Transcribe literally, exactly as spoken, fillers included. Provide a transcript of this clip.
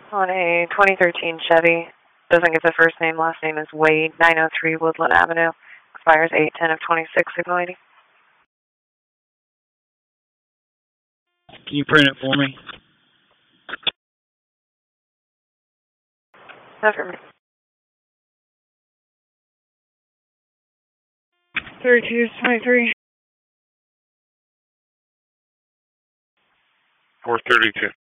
On a twenty thirteen Chevy, doesn't give the first name, last name is Wade, nine oh three Woodland Avenue, expires eight ten of twenty-six, signal eighty. Can you print it for me? Never. thirty-two twenty-three. four thirty-two.